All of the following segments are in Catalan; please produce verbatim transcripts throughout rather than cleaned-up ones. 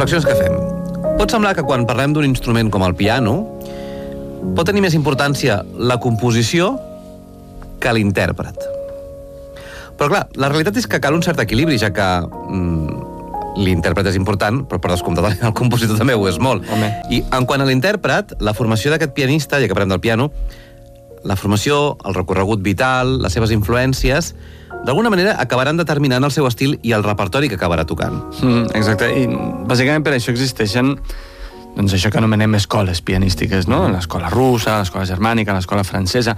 Reflexions que fem. Pot semblar que quan parlem d'un instrument com el piano pot tenir més importància la composició que l'intèrpret. Però clar, la realitat és que cal un cert equilibri, ja que mm, l'intèrpret és important, però per descomptat el compositor també ho és molt. Home. I en quant a l'intèrpret, la formació d'aquest pianista, ja que parlem del piano, la formació, el recorregut vital, les seves influències, d'alguna manera acabaran determinant el seu estil i el repertori que acabarà tocant. Mm, exacte, i bàsicament per això existeixen doncs això que anomenem escoles pianístiques, no? L'escola russa, l'escola germànica, l'escola francesa.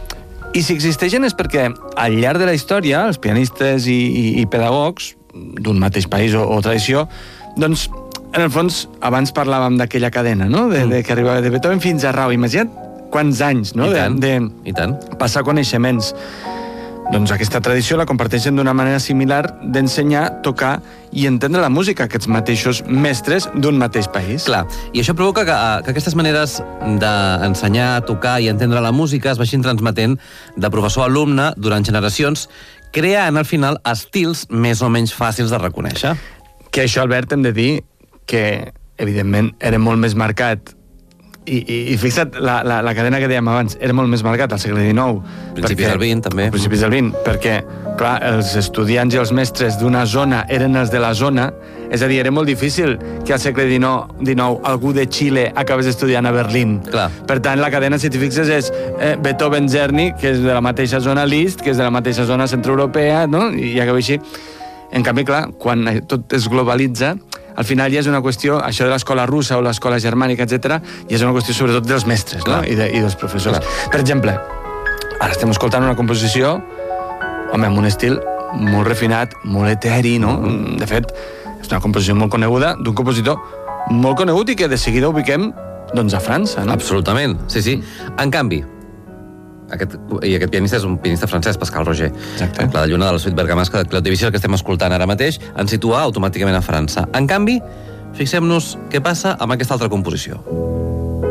I si existeixen és perquè al llarg de la història els pianistes i, i, i pedagogs d'un mateix país o, o tradició, doncs en el fons abans parlàvem d'aquella cadena, no? De, de que arribava de Beethoven fins a Ravel. Imagina't quants anys, no? I tant, de, de i tant. Passar coneixements. Doncs aquesta tradició la comparteixen d'una manera similar d'ensenyar, tocar i entendre la música, aquests mateixos mestres d'un mateix país. Clar, i això provoca que, que aquestes maneres d'ensenyar, tocar i entendre la música es vagin transmetent de professor a alumne durant generacions, creant al final estils més o menys fàcils de reconèixer. Que això, Albert, hem de dir que, evidentment, era molt més marcat. I, i, i fixa't, la, la, la cadena que dèiem abans era molt més marcat al segle dinou. Principis del vint, també. Principis del vint, perquè, clar, els estudiants i els mestres d'una zona eren els de la zona, és a dir, era molt difícil que al segle dinou algú de Xile acabés estudiant a Berlín. Clar. Per tant, la cadena, si t'hi fixes, és eh, Beethoven-Czerny, que és de la mateixa zona Liszt, que és de la mateixa zona centroeuropea, no? I acaba així. En canvi, clar, quan tot es globalitza, al final ja és una qüestió, això de l'escola russa o l'escola germànica, etcètera, ja és una qüestió sobretot dels mestres, no? I, de, i dels professors. Clar. Per exemple, ara estem escoltant una composició, home, amb un estil molt refinat, molt eteri, no? De fet, és una composició molt coneguda d'un compositor molt conegut i que de seguida ubiquem, doncs, a França, no? Absolutament, sí, sí. En canvi, aquest, i aquest pianista és un pianista francès, Pascal Roger. Exacte. La de Lluna de la suite bergamasca de Claude Debussy, el que estem escoltant ara mateix, ens situa automàticament a França. En canvi, fixem-nos què passa amb aquesta altra composició.